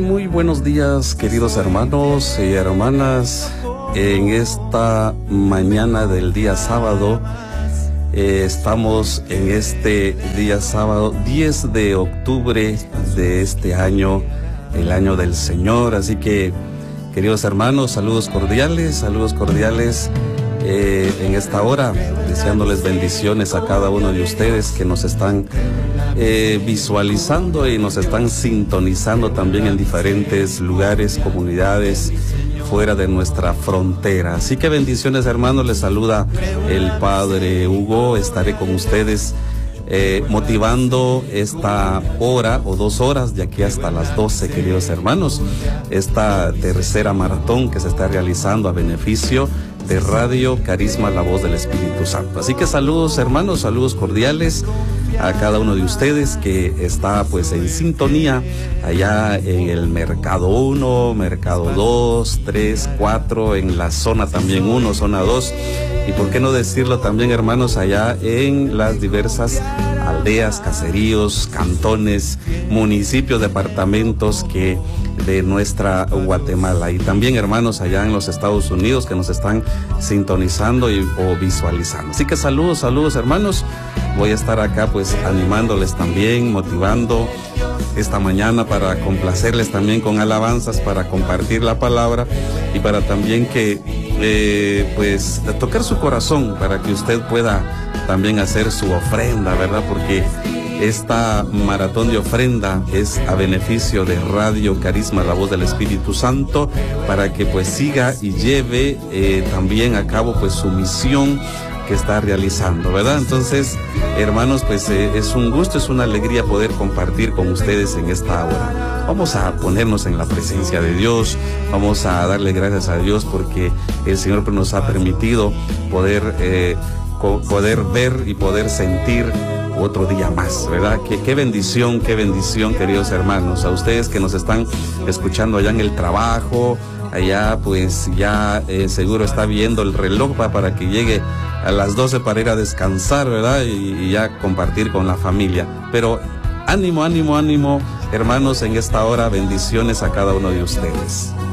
muy buenos días, queridos hermanos y hermanas. En esta mañana del día sábado, estamos en este día sábado 10 de octubre de este año, el año del Señor. Así que, queridos hermanos, saludos cordiales en esta hora, deseándoles bendiciones a cada uno de ustedes que nos están visualizando y nos están sintonizando también en diferentes lugares, comunidades fuera de nuestra frontera. Así que bendiciones, hermanos. Les saluda el Padre Hugo. Estaré con ustedes motivando esta hora o 2 horas de aquí hasta las 12, queridos hermanos, esta tercera maratón que se está realizando a beneficio de Radio Carisma, la voz del Espíritu Santo. Así que saludos, hermanos, saludos cordiales a cada uno de ustedes que está pues en sintonía allá en el Mercado 1, Mercado 2, 3, 4, en la zona también 1, zona 2, y por qué no decirlo también, hermanos, allá en las diversas aldeas, caseríos, cantones, municipios, departamentos que de nuestra Guatemala, y también, hermanos, allá en los Estados Unidos que nos están sintonizando o visualizando. Así que saludos, hermanos. Voy a estar acá pues animándoles también, motivando esta mañana para complacerles también con alabanzas, para compartir la palabra y para también que pues tocar su corazón para que usted pueda también hacer su ofrenda, ¿verdad? Porque esta maratón de ofrenda es a beneficio de Radio Carisma, la voz del Espíritu Santo, para que pues siga y lleve también a cabo pues su misión que está realizando, ¿verdad? Entonces, hermanos, pues es un gusto, es una alegría poder compartir con ustedes en esta hora. Vamos a ponernos en la presencia de Dios, vamos a darle gracias a Dios porque el Señor nos ha permitido poder ver y poder sentir otro día más, ¿verdad? Qué bendición, queridos hermanos. A ustedes que nos están escuchando allá en el trabajo, allá pues ya seguro está viendo el reloj para que llegue a las 12 para ir a descansar, ¿verdad? Y ya compartir con la familia. Pero ánimo, hermanos, en esta hora. Bendiciones a cada uno de ustedes.